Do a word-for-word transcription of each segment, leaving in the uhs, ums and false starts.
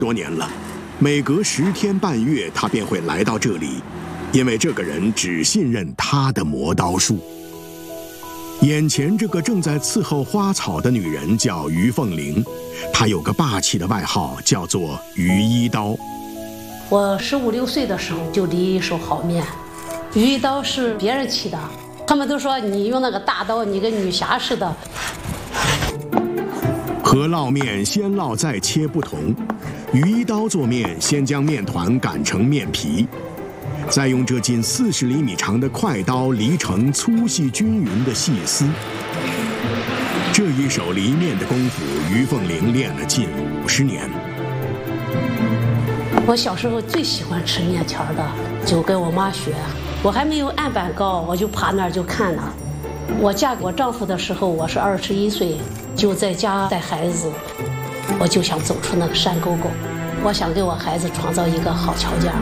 多年了，每隔十天半月，他便会来到这里，因为这个人只信任他的磨刀术。眼前这个正在伺候花草的女人叫于凤玲，她有个霸气的外号，叫做于一刀。 我十五六岁的时候就离一手好面，于一刀是别人起的，他们都说你用那个大刀，你跟女侠似的。 和烙面先烙再切不同，于一刀做面先将面团擀成面皮，再用这近四十厘米长的快刀犁成粗细均匀的细丝。这一手犁面的功夫，于凤玲练了近五十年。 我小时候最喜欢吃面条的，就跟我妈学。我还没有案板高，我就趴那儿就看了。我嫁给我丈夫的时候，我是二十一岁，就在家带孩子，我就想走出那个山沟沟，我想给我孩子创造一个好条件。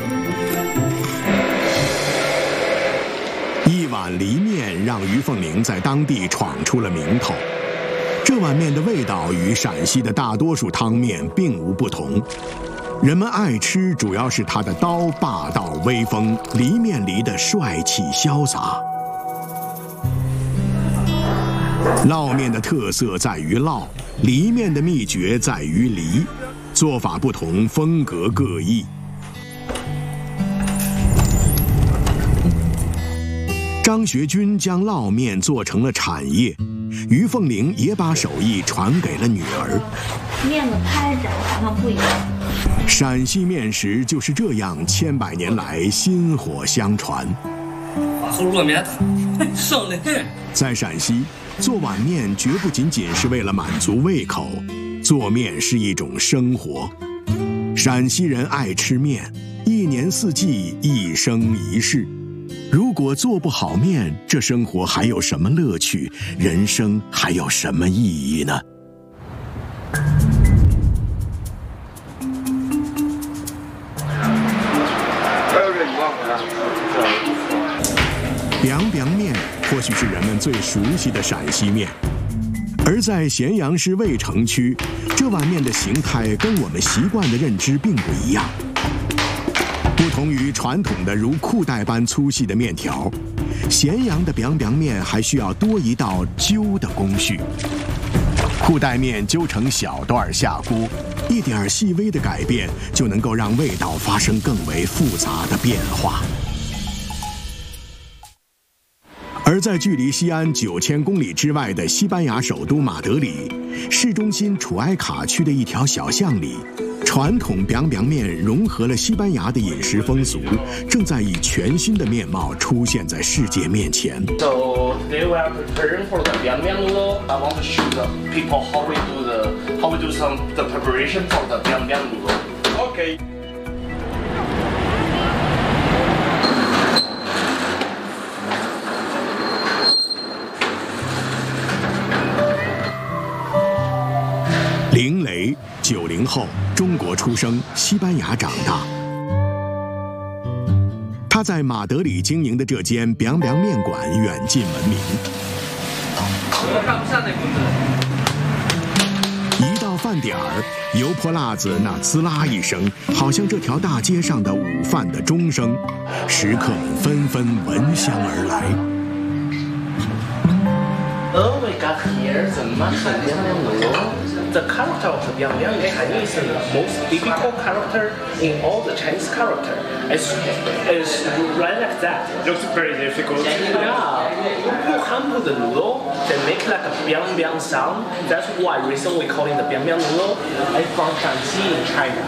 一碗犁面让于凤玲在当地闯出了名头。这碗面的味道与陕西的大多数汤面并无不同，人们爱吃主要是它的刀霸道威风，犁面犁的帅气潇洒。烙面的特色在于烙，犁面的秘诀在于犁，做法不同，风格各异。张学军将烙面做成了产业，于凤玲也把手艺传给了女儿。 面的拍着好像不一样。 陕西面食就是这样，千百年来薪火相传。 后热面生的很。 在陕西，做碗面绝不仅仅是为了满足胃口，做面是一种生活。陕西人爱吃面，一年四季，一生一世。如果做不好面，这生活还有什么乐趣？人生还有什么意义呢？biang biang面或许是人们最熟悉的陕西面，而在咸阳市渭城区，这碗面的形态跟我们习惯的认知并不一样。不同于传统的如裤带般粗细的面条，咸阳的 biang biang 面还需要多一道揪的工序。裤带面揪成小段下锅，一点细微的改变就能够让味道发生更为复杂的变化。而在距离西安九千公里之外的西班牙首都马德里，市中心楚埃卡区的一条小巷里，传统 biang biang 面融合了西班牙的饮食风俗，正在以全新的面貌出现在世界面前。 So today we are preparing for the biang biang noodle. I want to show the people how we do the how we do some the preparation for the biang biang noodle. Okay. 林雷，九零后，中国出生，西班牙长大。他在马德里经营的这间 biang biang 面馆远近闻名。一到饭点儿，油泼辣子那滋啦一声，好像这条大街上的午饭的钟声，食客们纷纷闻香而来。Oh, we got here the mushroom biang biang noodle. The character of the biang biang in Chinese is the most typical character in all the Chinese character. It's, it's right like that. Looks very difficult. Yeah. You humble the noodle, then make like a biang biang sound. That's why reason we call it the biang biang noodle. It's from Shanxi in China.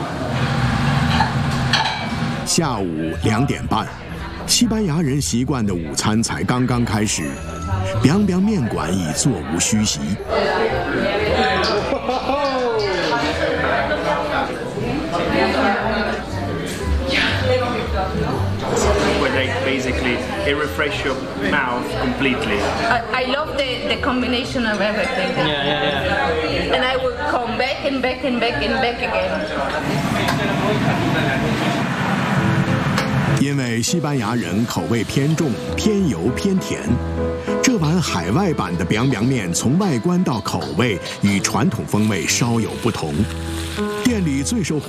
下午两点半，西班牙人习惯的午餐才刚刚开始。biang biang 面馆已座无虚席。 Where they basically it refresh your mouth completely. I, I love the, the combination of everything. Yeah, yeah, yeah. And I will come back and back and back and back again. 因为西班牙人口味偏重，偏油偏甜，这碗海外版的 biang biang 面从外观到口味与传统风味稍有不同。 店里最受欢